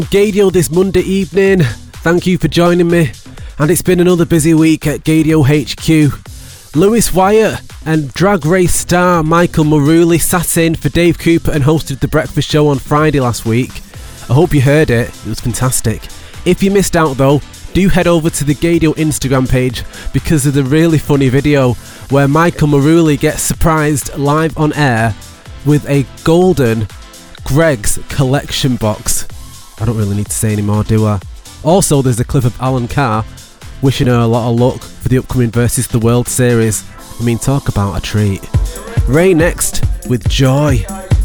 Gaydio this Monday evening. Thank you for joining me. And it's been another busy week at Gaydio HQ. Lewis Wyatt and Drag Race star Michael Maruli sat in for Dave Cooper and hosted The Breakfast Show on Friday last week. I hope you heard it. It was fantastic. If you missed out though, do head over to the Gaydio Instagram page because of the really funny video where Michael Maruli gets surprised live on air with a golden Greggs collection box. I don't really need to say any more, do I? Also, there's a clip of Alan Carr wishing her a lot of luck for the upcoming Versus the World series. I mean, talk about a treat. Ray next with Joy.